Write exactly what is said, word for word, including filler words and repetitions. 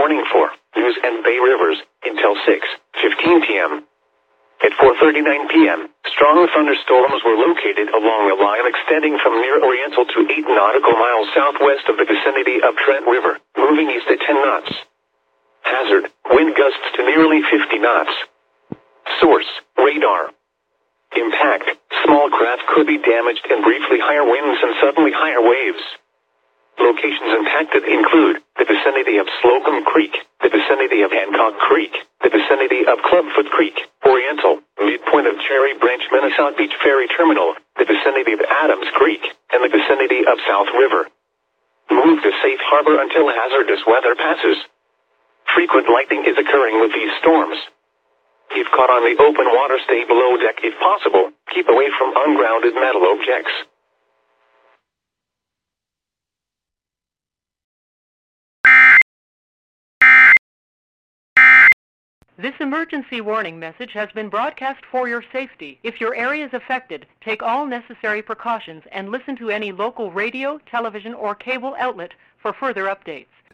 warning for News and Bay Rivers until six fifteen p.m. At four thirty-nine p.m., strong thunderstorms were located along a line extending from near Oriental to eight nautical miles southwest of the vicinity of Trent River, moving east at ten knots. Hazard, wind gusts to nearly fifty knots. Source, radar. Impact, small craft could be damaged and briefly higher winds and suddenly higher waves. Locations impacted include the vicinity of Slocum Creek, the vicinity of Hancock Creek, the vicinity of Clubfoot Creek, Oriental, midpoint of Cherry Branch Minnesota Beach Ferry Terminal, the vicinity of Adams Creek, and the vicinity of South River. Move to safe harbor until hazardous weather passes. Frequent lightning is occurring with these storms. If caught on the open water, stay below deck if possible. Keep away from ungrounded metal objects. This emergency warning message has been broadcast for your safety. If your area is affected, take all necessary precautions and listen to any local radio, television, or cable outlet for further updates.